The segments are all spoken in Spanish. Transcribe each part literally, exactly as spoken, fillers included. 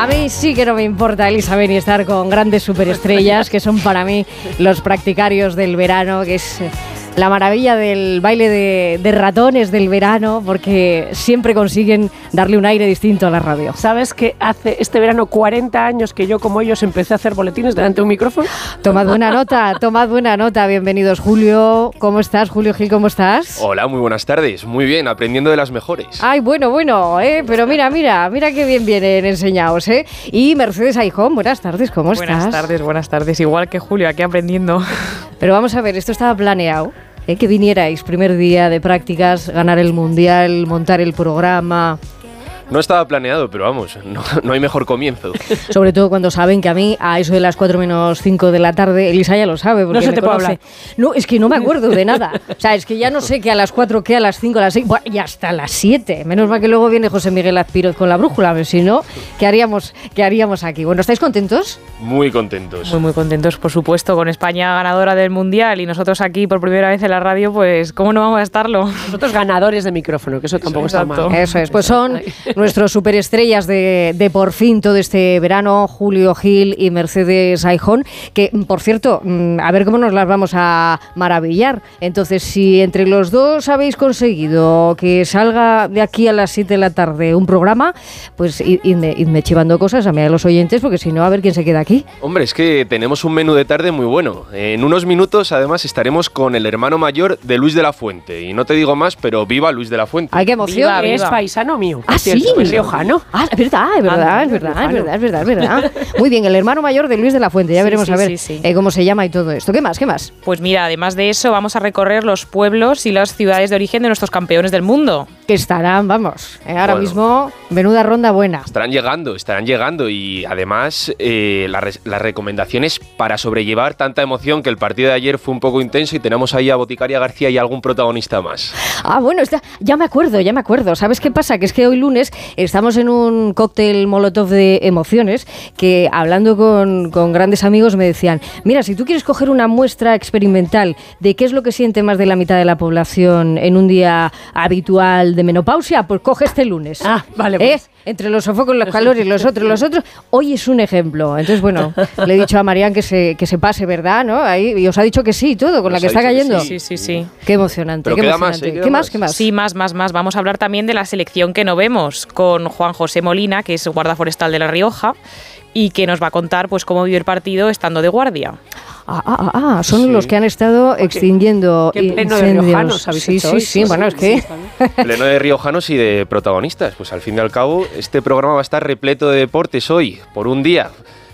A mí sí que no me importa, Elisa Beni, estar con grandes superestrellas que son para mí los practicarios del verano, que es la maravilla del baile de, de ratones del verano, porque siempre consiguen darle un aire distinto a la radio. ¿Sabes que hace este verano cuarenta años que yo, como ellos, empecé a hacer boletines delante de un micrófono? Tomad buena nota, tomad buena nota. Bienvenidos, Julio. ¿Cómo estás, Julio Gil? ¿Cómo estás? Hola, muy buenas tardes. Muy bien, aprendiendo de las mejores. Ay, bueno, bueno, ¿eh? Pero mira, mira, mira qué bien vienen enseñados, ¿eh? Y Mercedes Aijón, buenas tardes, ¿cómo buenas estás? Buenas tardes, buenas tardes. Igual que Julio, aquí aprendiendo. Pero vamos a ver, esto estaba planeado. ¿Eh? Que vinierais primer día de prácticas, ganar el mundial, montar el programa. No estaba planeado, pero vamos, no, no hay mejor comienzo. Sobre todo cuando saben que a mí, a eso de las cuatro menos cinco de la tarde, Elisa ya lo sabe. Porque no se me te puede conoce. hablar. No, es que no me acuerdo de nada. O sea, es que ya no sé que a las cuatro, que a las cinco, a las seis, bueno, y hasta las siete. Menos mal que luego viene José Miguel Azpiroz con la brújula, pero si no, ¿qué haríamos, qué haríamos aquí? Bueno, ¿estáis contentos? Muy contentos. Muy, muy contentos, por supuesto, con España ganadora del Mundial y nosotros aquí por primera vez en la radio, pues, ¿cómo no vamos a estarlo? Nosotros ganadores de micrófono, que eso tampoco eso, está mal. Eso es, pues son nuestros superestrellas de, de por fin todo este verano, Julio Gil y Mercedes Aijón, que por cierto, a ver cómo nos las vamos a maravillar. Entonces, si entre los dos habéis conseguido que salga de aquí a las siete de la tarde un programa, pues idme, idme chivando cosas a mí a los oyentes, porque si no, a ver quién se queda aquí. Hombre, es que tenemos un menú de tarde muy bueno. En unos minutos, además, estaremos con el hermano mayor de Luis de la Fuente. Y no te digo más, pero viva Luis de la Fuente. ¡Ay, qué emoción! Viva, viva. Es paisano mío. Ah, sí, es riojano. Ah, es verdad, es verdad, es verdad, es verdad, es verdad, es verdad. Muy bien, el hermano mayor de Luis de la Fuente. Ya Sí, veremos sí, a ver sí, sí. Eh, cómo se llama y todo esto. ¿Qué más? ¿Qué más? Pues mira, además de eso, vamos a recorrer los pueblos y las ciudades de origen de nuestros campeones del mundo. Que estarán, vamos, eh, ahora Bueno. mismo, menuda ronda buena. Estarán llegando, estarán llegando y además eh, la res- las recomendaciones para sobrellevar tanta emoción, que el partido de ayer fue un poco intenso y tenemos ahí a Boticaria García y algún protagonista más. Ah, bueno, está, ya me acuerdo, ya me acuerdo. ¿Sabes qué pasa? Que es que hoy lunes estamos en un cóctel molotov de emociones que, hablando con, con grandes amigos, me decían, mira, si tú quieres coger una muestra experimental de qué es lo que siente más de la mitad de la población en un día habitual de menopausia, pues coge este lunes. Ah, vale, ¿Eh? pues. Entre los sofocos, los calores, los otros, los otros. Hoy es un ejemplo. Entonces, bueno, le he dicho a Marián que se, que se pase, ¿verdad? ¿No? Ahí, y os ha dicho que sí, todo, con Nos la que ha está dicho que cayendo. Sí, sí, sí. Qué emocionante. Pero qué queda más, emocionante. ¿eh? Queda ¿Qué más? más. ¿Qué más? Sí, más, más, más. Vamos a hablar también de la selección que no vemos con Juan José Molina, que es guarda forestal de La Rioja, y que nos va a contar pues cómo vive el partido estando de guardia. Ah, ah, ah, ah, son Sí. los que han estado extinguiendo qué pleno de incendios. riojanos habéis sí, hecho sí, hoy. sí, bueno, es que... Pleno de riojanos y de protagonistas. Pues al fin y al cabo, este programa va a estar repleto de deportes hoy, por un día.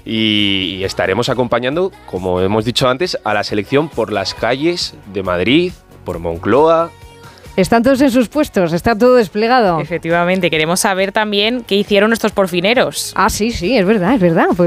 Y, y estaremos acompañando, como hemos dicho antes, a la selección por las calles de Madrid, por Moncloa. Están todos en sus puestos, está todo desplegado. Efectivamente, queremos saber también qué hicieron nuestros porfineros. Ah, sí, sí, es verdad, es verdad. Pues